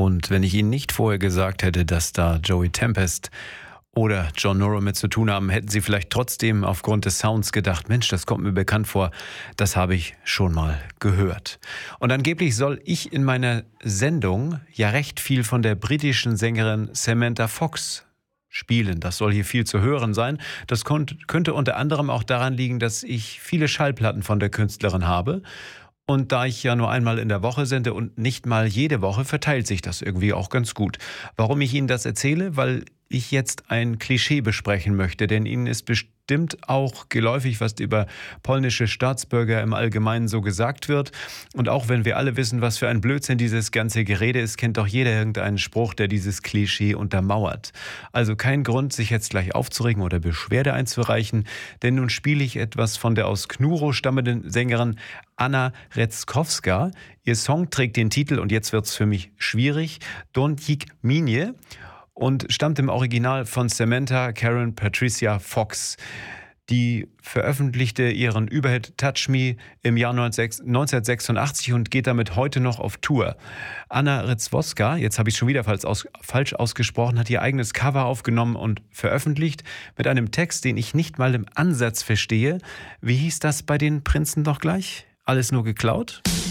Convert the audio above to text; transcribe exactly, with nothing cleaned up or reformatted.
Und wenn ich Ihnen nicht vorher gesagt hätte, dass da Joey Tempest oder John Norum mit zu tun haben, hätten Sie vielleicht trotzdem aufgrund des Sounds gedacht, Mensch, das kommt mir bekannt vor, das habe ich schon mal gehört. Und angeblich soll ich in meiner Sendung ja recht viel von der britischen Sängerin Samantha Fox spielen. Das soll hier viel zu hören sein. Das könnte unter anderem auch daran liegen, dass ich viele Schallplatten von der Künstlerin habe. Und da ich ja nur einmal in der Woche sende und nicht mal jede Woche, verteilt sich das irgendwie auch ganz gut. Warum ich Ihnen das erzähle? Weil ich jetzt ein Klischee besprechen möchte, denn Ihnen ist bestimmt auch geläufig, was über polnische Staatsbürger im Allgemeinen so gesagt wird. Und auch wenn wir alle wissen, was für ein Blödsinn dieses ganze Gerede ist, kennt doch jeder irgendeinen Spruch, der dieses Klischee untermauert. Also kein Grund, sich jetzt gleich aufzuregen oder Beschwerde einzureichen, denn nun spiele ich etwas von der aus Knuro stammenden Sängerin Anna Retzkowska. Ihr Song trägt den Titel, und jetzt wird's für mich schwierig, Donjik Minie, und stammt im Original von Samantha Karen Patricia Fox. Die veröffentlichte ihren Überhit Touch Me im Jahr neunzehnhundertsechsundachtzig und geht damit heute noch auf Tour. Anna Retzkowska, jetzt habe ich es schon wieder falsch, aus, falsch ausgesprochen, hat ihr eigenes Cover aufgenommen und veröffentlicht mit einem Text, den ich nicht mal im Ansatz verstehe. Wie hieß das bei den Prinzen doch gleich? Alles nur geklaut?